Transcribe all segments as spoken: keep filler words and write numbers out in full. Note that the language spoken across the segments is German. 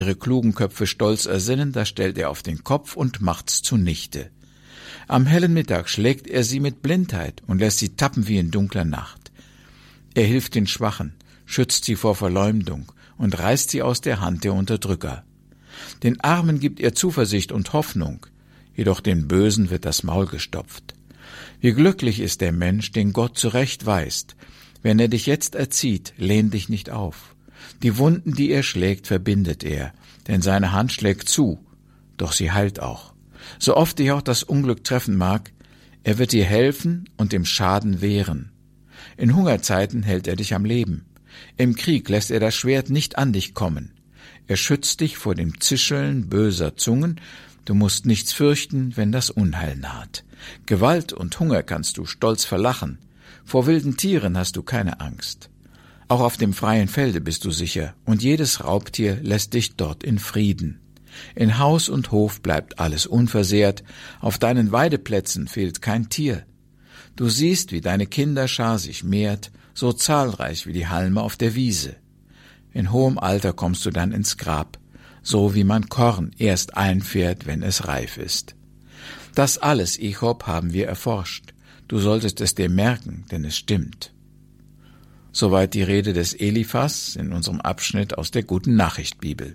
ihre klugen Köpfe stolz ersinnen, das stellt er auf den Kopf und macht's zunichte. Am hellen Mittag schlägt er sie mit Blindheit und lässt sie tappen wie in dunkler Nacht. Er hilft den Schwachen, schützt sie vor Verleumdung und reißt sie aus der Hand der Unterdrücker. Den Armen gibt er Zuversicht und Hoffnung, jedoch den Bösen wird das Maul gestopft. Wie glücklich ist der Mensch, den Gott zurechtweist. Wenn er dich jetzt erzieht, lehn dich nicht auf. Die Wunden, die er schlägt, verbindet er, denn seine Hand schlägt zu, doch sie heilt auch. So oft dich auch das Unglück treffen mag, er wird dir helfen und dem Schaden wehren. In Hungerzeiten hält er dich am Leben. Im Krieg lässt er das Schwert nicht an dich kommen. Er schützt dich vor dem Zischeln böser Zungen. Du musst nichts fürchten, wenn das Unheil naht. Gewalt und Hunger kannst du stolz verlachen. Vor wilden Tieren hast du keine Angst. Auch auf dem freien Felde bist du sicher, und jedes Raubtier lässt dich dort in Frieden. In Haus und Hof bleibt alles unversehrt, auf deinen Weideplätzen fehlt kein Tier. Du siehst, wie deine Kinderschar sich mehrt, so zahlreich wie die Halme auf der Wiese. In hohem Alter kommst du dann ins Grab, so wie man Korn erst einfährt, wenn es reif ist. Das alles, Echob, haben wir erforscht. Du solltest es dir merken, denn es stimmt. Soweit die Rede des Eliphas in unserem Abschnitt aus der Guten Nachricht Bibel.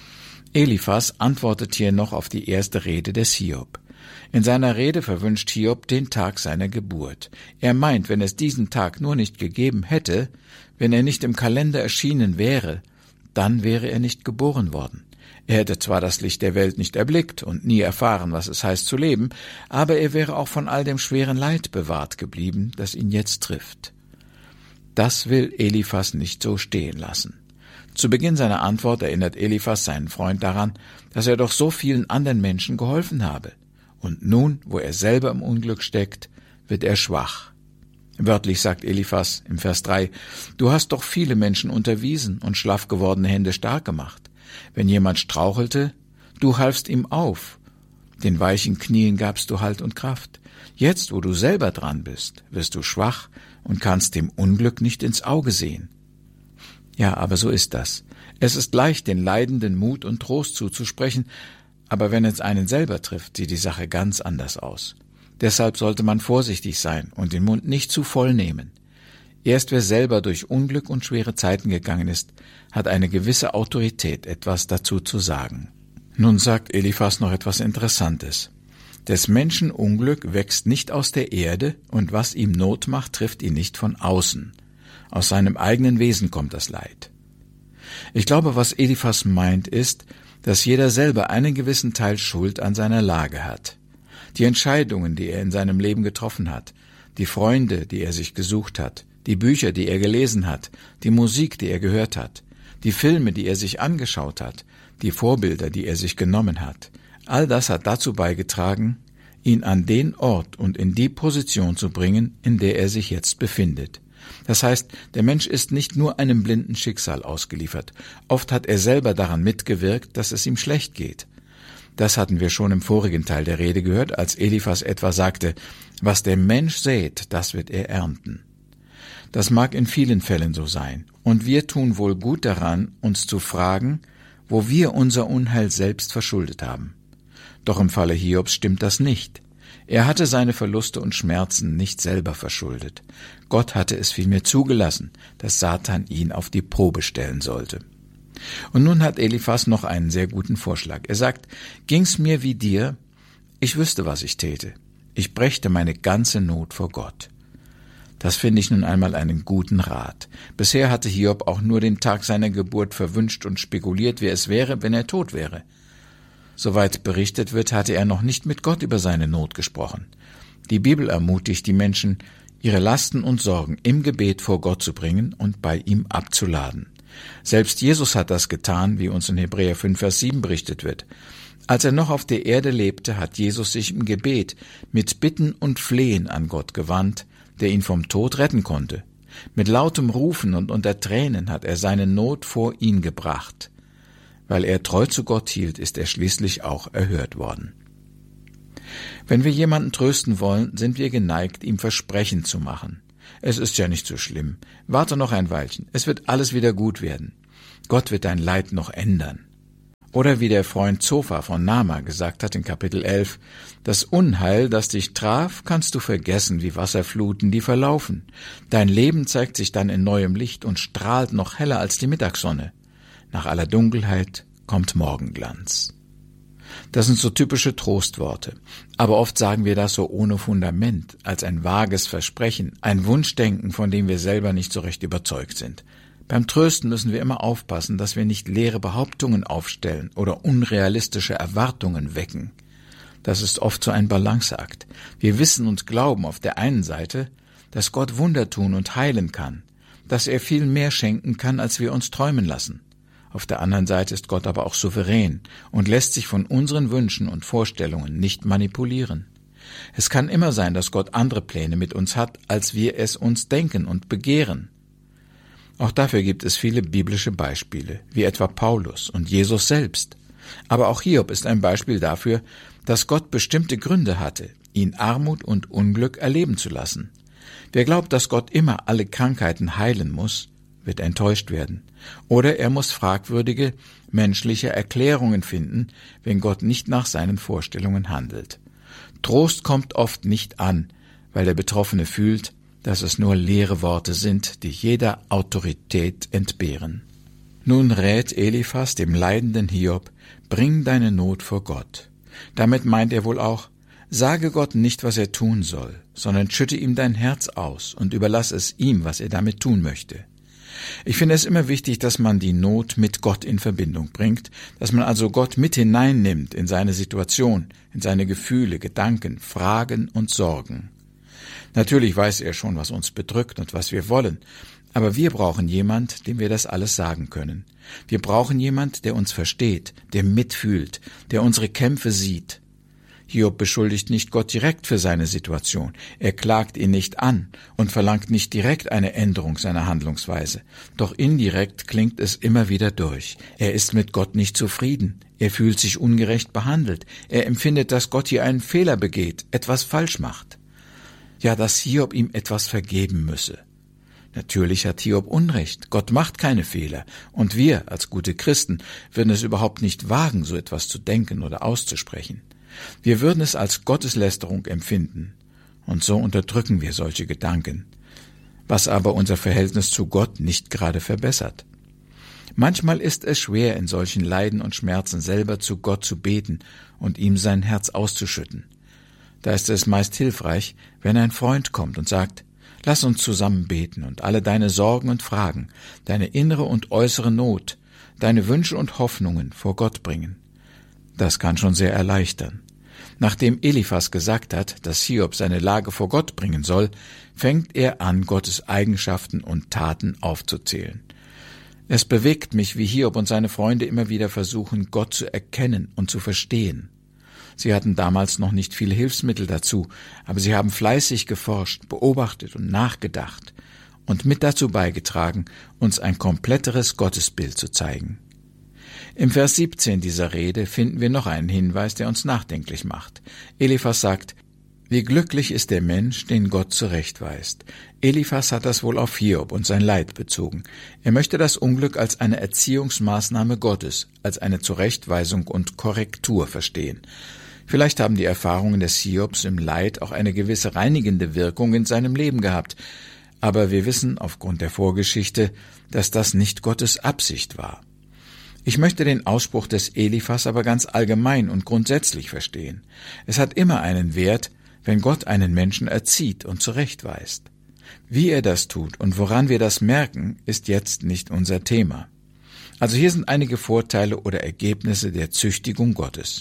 Eliphas antwortet hier noch auf die erste Rede des Hiob. In seiner Rede verwünscht Hiob den Tag seiner Geburt. Er meint, wenn es diesen Tag nur nicht gegeben hätte, wenn er nicht im Kalender erschienen wäre, dann wäre er nicht geboren worden. Er hätte zwar das Licht der Welt nicht erblickt und nie erfahren, was es heißt zu leben, aber er wäre auch von all dem schweren Leid bewahrt geblieben, das ihn jetzt trifft. Das will Eliphas nicht so stehen lassen. Zu Beginn seiner Antwort erinnert Eliphas seinen Freund daran, dass er doch so vielen anderen Menschen geholfen habe. Und nun, wo er selber im Unglück steckt, wird er schwach. Wörtlich sagt Eliphas im Vers drei, du hast doch viele Menschen unterwiesen und schlaff gewordene Hände stark gemacht. Wenn jemand strauchelte, du halfst ihm auf. Den weichen Knien gabst du Halt und Kraft. Jetzt, wo du selber dran bist, wirst du schwach und kannst dem Unglück nicht ins Auge sehen. Ja, aber so ist das. Es ist leicht, den Leidenden Mut und Trost zuzusprechen, aber wenn es einen selber trifft, sieht die Sache ganz anders aus. Deshalb sollte man vorsichtig sein und den Mund nicht zu voll nehmen. Erst wer selber durch Unglück und schwere Zeiten gegangen ist, hat eine gewisse Autorität, etwas dazu zu sagen. Nun sagt Eliphas noch etwas Interessantes. Des Menschen Unglück wächst nicht aus der Erde, und was ihm Not macht, trifft ihn nicht von außen. Aus seinem eigenen Wesen kommt das Leid. Ich glaube, was Eliphas meint, ist, dass jeder selber einen gewissen Teil Schuld an seiner Lage hat. Die Entscheidungen, die er in seinem Leben getroffen hat, die Freunde, die er sich gesucht hat, die Bücher, die er gelesen hat, die Musik, die er gehört hat, die Filme, die er sich angeschaut hat, die Vorbilder, die er sich genommen hat, all das hat dazu beigetragen, ihn an den Ort und in die Position zu bringen, in der er sich jetzt befindet. Das heißt, der Mensch ist nicht nur einem blinden Schicksal ausgeliefert. Oft hat er selber daran mitgewirkt, dass es ihm schlecht geht. Das hatten wir schon im vorigen Teil der Rede gehört, als Eliphas etwa sagte, was der Mensch sät, das wird er ernten. Das mag in vielen Fällen so sein, und wir tun wohl gut daran, uns zu fragen, wo wir unser Unheil selbst verschuldet haben. Doch im Falle Hiobs stimmt das nicht. Er hatte seine Verluste und Schmerzen nicht selber verschuldet. Gott hatte es vielmehr zugelassen, dass Satan ihn auf die Probe stellen sollte. Und nun hat Eliphas noch einen sehr guten Vorschlag. Er sagt, ging's mir wie dir, ich wüsste, was ich täte. Ich brächte meine ganze Not vor Gott. Das finde ich nun einmal einen guten Rat. Bisher hatte Hiob auch nur den Tag seiner Geburt verwünscht und spekuliert, wer es wäre, wenn er tot wäre. Soweit berichtet wird, hatte er noch nicht mit Gott über seine Not gesprochen. Die Bibel ermutigt die Menschen, ihre Lasten und Sorgen im Gebet vor Gott zu bringen und bei ihm abzuladen. Selbst Jesus hat das getan, wie uns in Hebräer fünf, Vers sieben berichtet wird. Als er noch auf der Erde lebte, hat Jesus sich im Gebet mit Bitten und Flehen an Gott gewandt, der ihn vom Tod retten konnte. Mit lautem Rufen und unter Tränen hat er seine Not vor ihn gebracht. Weil er treu zu Gott hielt, ist er schließlich auch erhört worden. Wenn wir jemanden trösten wollen, sind wir geneigt, ihm Versprechen zu machen. Es ist ja nicht so schlimm. Warte noch ein Weilchen. Es wird alles wieder gut werden. Gott wird dein Leid noch ändern. Oder wie der Freund Zophar von Nama gesagt hat in Kapitel elf, das Unheil, das dich traf, kannst du vergessen wie Wasserfluten, die verlaufen. Dein Leben zeigt sich dann in neuem Licht und strahlt noch heller als die Mittagssonne. Nach aller Dunkelheit kommt Morgenglanz. Das sind so typische Trostworte. Aber oft sagen wir das so ohne Fundament, als ein vages Versprechen, ein Wunschdenken, von dem wir selber nicht so recht überzeugt sind. Beim Trösten müssen wir immer aufpassen, dass wir nicht leere Behauptungen aufstellen oder unrealistische Erwartungen wecken. Das ist oft so ein Balanceakt. Wir wissen und glauben auf der einen Seite, dass Gott Wunder tun und heilen kann, dass er viel mehr schenken kann, als wir uns träumen lassen. Auf der anderen Seite ist Gott aber auch souverän und lässt sich von unseren Wünschen und Vorstellungen nicht manipulieren. Es kann immer sein, dass Gott andere Pläne mit uns hat, als wir es uns denken und begehren. Auch dafür gibt es viele biblische Beispiele, wie etwa Paulus und Jesus selbst. Aber auch Hiob ist ein Beispiel dafür, dass Gott bestimmte Gründe hatte, ihn Armut und Unglück erleben zu lassen. Wer glaubt, dass Gott immer alle Krankheiten heilen muss, wird enttäuscht werden. Oder er muss fragwürdige menschliche Erklärungen finden, wenn Gott nicht nach seinen Vorstellungen handelt. Trost kommt oft nicht an, weil der Betroffene fühlt, dass es nur leere Worte sind, die jeder Autorität entbehren. Nun rät Eliphas dem leidenden Hiob, bring deine Not vor Gott. Damit meint er wohl auch, sage Gott nicht, was er tun soll, sondern schütte ihm dein Herz aus und überlass es ihm, was er damit tun möchte. Ich finde es immer wichtig, dass man die Not mit Gott in Verbindung bringt, dass man also Gott mit hineinnimmt in seine Situation, in seine Gefühle, Gedanken, Fragen und Sorgen. Natürlich weiß er schon, was uns bedrückt und was wir wollen, aber wir brauchen jemand, dem wir das alles sagen können. Wir brauchen jemand, der uns versteht, der mitfühlt, der unsere Kämpfe sieht. Hiob beschuldigt nicht Gott direkt für seine Situation. Er klagt ihn nicht an und verlangt nicht direkt eine Änderung seiner Handlungsweise. Doch indirekt klingt es immer wieder durch. Er ist mit Gott nicht zufrieden. Er fühlt sich ungerecht behandelt. Er empfindet, dass Gott hier einen Fehler begeht, etwas falsch macht. Ja, dass Hiob ihm etwas vergeben müsse. Natürlich hat Hiob Unrecht. Gott macht keine Fehler. Und wir, als gute Christen, würden es überhaupt nicht wagen, so etwas zu denken oder auszusprechen. Wir würden es als Gotteslästerung empfinden. Und so unterdrücken wir solche Gedanken. Was aber unser Verhältnis zu Gott nicht gerade verbessert. Manchmal ist es schwer, in solchen Leiden und Schmerzen selber zu Gott zu beten und ihm sein Herz auszuschütten. Da ist es meist hilfreich, wenn ein Freund kommt und sagt, lass uns zusammen beten und alle deine Sorgen und Fragen, deine innere und äußere Not, deine Wünsche und Hoffnungen vor Gott bringen. Das kann schon sehr erleichtern. Nachdem Eliphas gesagt hat, dass Hiob seine Lage vor Gott bringen soll, fängt er an, Gottes Eigenschaften und Taten aufzuzählen. Es bewegt mich, wie Hiob und seine Freunde immer wieder versuchen, Gott zu erkennen und zu verstehen. Sie hatten damals noch nicht viele Hilfsmittel dazu, aber sie haben fleißig geforscht, beobachtet und nachgedacht und mit dazu beigetragen, uns ein kompletteres Gottesbild zu zeigen. Im Vers siebzehn dieser Rede finden wir noch einen Hinweis, der uns nachdenklich macht. Eliphas sagt, wie glücklich ist der Mensch, den Gott zurechtweist. Eliphas hat das wohl auf Hiob und sein Leid bezogen. Er möchte das Unglück als eine Erziehungsmaßnahme Gottes, als eine Zurechtweisung und Korrektur verstehen. Vielleicht haben die Erfahrungen des Hiobs im Leid auch eine gewisse reinigende Wirkung in seinem Leben gehabt. Aber wir wissen aufgrund der Vorgeschichte, dass das nicht Gottes Absicht war. Ich möchte den Ausspruch des Eliphas aber ganz allgemein und grundsätzlich verstehen. Es hat immer einen Wert, wenn Gott einen Menschen erzieht und zurechtweist. Wie er das tut und woran wir das merken, ist jetzt nicht unser Thema. Also hier sind einige Vorteile oder Ergebnisse der Züchtigung Gottes.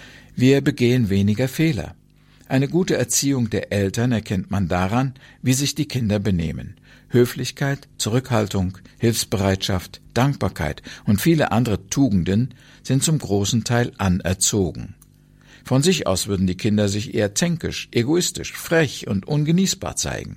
Wir begehen weniger Fehler. Eine gute Erziehung der Eltern erkennt man daran, wie sich die Kinder benehmen. Höflichkeit, Zurückhaltung, Hilfsbereitschaft, Dankbarkeit und viele andere Tugenden sind zum großen Teil anerzogen. Von sich aus würden die Kinder sich eher zänkisch, egoistisch, frech und ungenießbar zeigen.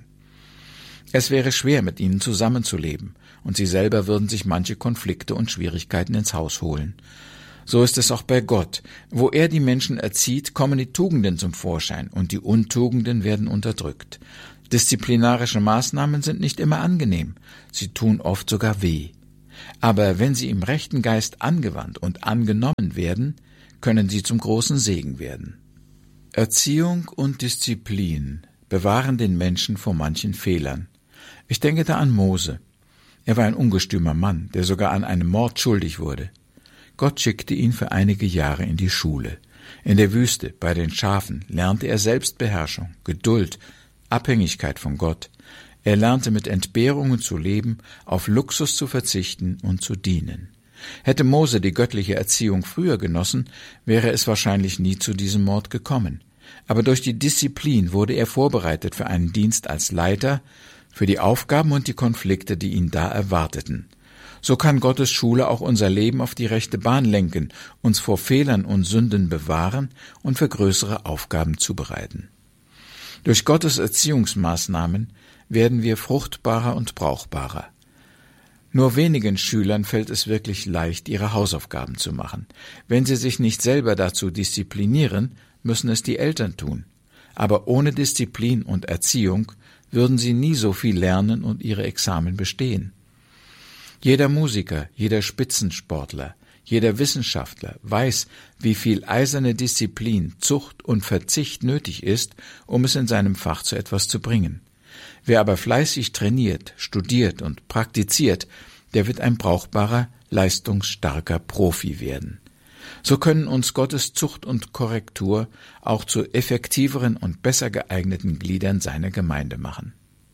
Es wäre schwer, mit ihnen zusammenzuleben, und sie selber würden sich manche Konflikte und Schwierigkeiten ins Haus holen. So ist es auch bei Gott. Wo er die Menschen erzieht, kommen die Tugenden zum Vorschein und die Untugenden werden unterdrückt. Disziplinarische Maßnahmen sind nicht immer angenehm. Sie tun oft sogar weh. Aber wenn sie im rechten Geist angewandt und angenommen werden, können sie zum großen Segen werden. Erziehung und Disziplin bewahren den Menschen vor manchen Fehlern. Ich denke da an Mose. Er war ein ungestümer Mann, der sogar an einem Mord schuldig wurde. Gott schickte ihn für einige Jahre in die Schule. In der Wüste, bei den Schafen, lernte er Selbstbeherrschung, Geduld, Abhängigkeit von Gott. Er lernte mit Entbehrungen zu leben, auf Luxus zu verzichten und zu dienen. Hätte Mose die göttliche Erziehung früher genossen, wäre es wahrscheinlich nie zu diesem Mord gekommen. Aber durch die Disziplin wurde er vorbereitet für einen Dienst als Leiter, für die Aufgaben und die Konflikte, die ihn da erwarteten. So kann Gottes Schule auch unser Leben auf die rechte Bahn lenken, uns vor Fehlern und Sünden bewahren und für größere Aufgaben zubereiten. Durch Gottes Erziehungsmaßnahmen werden wir fruchtbarer und brauchbarer. Nur wenigen Schülern fällt es wirklich leicht, ihre Hausaufgaben zu machen. Wenn sie sich nicht selber dazu disziplinieren, müssen es die Eltern tun. Aber ohne Disziplin und Erziehung würden sie nie so viel lernen und ihre Examen bestehen. Jeder Musiker, jeder Spitzensportler, jeder Wissenschaftler weiß, wie viel eiserne Disziplin, Zucht und Verzicht nötig ist, um es in seinem Fach zu etwas zu bringen. Wer aber fleißig trainiert, studiert und praktiziert, der wird ein brauchbarer, leistungsstarker Profi werden. So können uns Gottes Zucht und Korrektur auch zu effektiveren und besser geeigneten Gliedern seiner Gemeinde machen.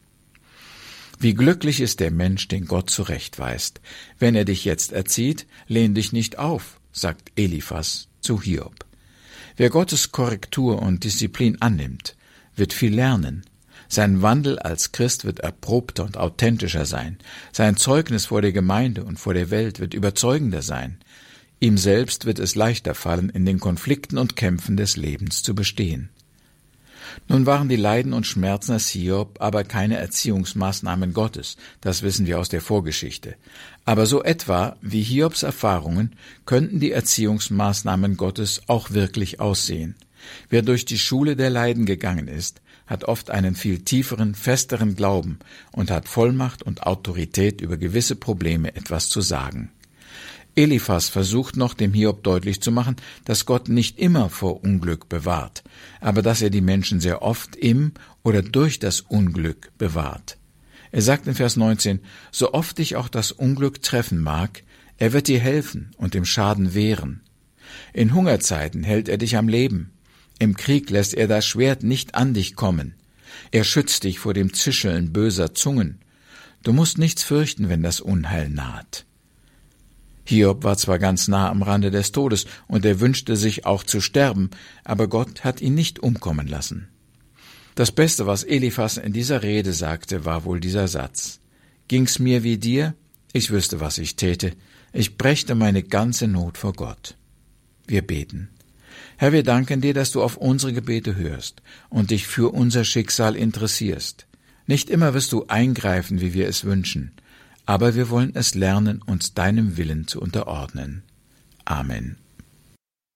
Wie glücklich ist der Mensch, den Gott zurechtweist. Wenn er dich jetzt erzieht, lehn dich nicht auf, sagt Eliphas zu Hiob. Wer Gottes Korrektur und Disziplin annimmt, wird viel lernen. Sein Wandel als Christ wird erprobter und authentischer sein. Sein Zeugnis vor der Gemeinde und vor der Welt wird überzeugender sein. Ihm selbst wird es leichter fallen, in den Konflikten und Kämpfen des Lebens zu bestehen. Nun waren die Leiden und Schmerzen des Hiob aber keine Erziehungsmaßnahmen Gottes, das wissen wir aus der Vorgeschichte. Aber so etwa wie Hiobs Erfahrungen könnten die Erziehungsmaßnahmen Gottes auch wirklich aussehen. Wer durch die Schule der Leiden gegangen ist, hat oft einen viel tieferen, festeren Glauben und hat Vollmacht und Autorität, über gewisse Probleme etwas zu sagen. Eliphas versucht noch, dem Hiob deutlich zu machen, dass Gott nicht immer vor Unglück bewahrt, aber dass er die Menschen sehr oft im oder durch das Unglück bewahrt. Er sagt in Vers neunzehn, so oft dich auch das Unglück treffen mag, er wird dir helfen und dem Schaden wehren. In Hungerzeiten hält er dich am Leben. Im Krieg lässt er das Schwert nicht an dich kommen. Er schützt dich vor dem Zischeln böser Zungen. Du musst nichts fürchten, wenn das Unheil naht. Hiob war zwar ganz nah am Rande des Todes und er wünschte sich auch zu sterben, aber Gott hat ihn nicht umkommen lassen. Das Beste, was Eliphas in dieser Rede sagte, war wohl dieser Satz. Ging's mir wie dir? Ich wüsste, was ich täte. Ich brächte meine ganze Not vor Gott. Wir beten. Herr, wir danken dir, dass du auf unsere Gebete hörst und dich für unser Schicksal interessierst. Nicht immer wirst du eingreifen, wie wir es wünschen, aber wir wollen es lernen, uns deinem Willen zu unterordnen. Amen.